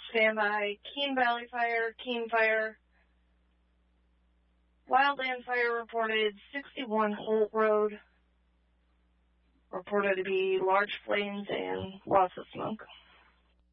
Stand by. Keene Valley Fire, Keene Fire. Wildland Fire reported 61 Holt Road. Reported to be large flames and lots of smoke.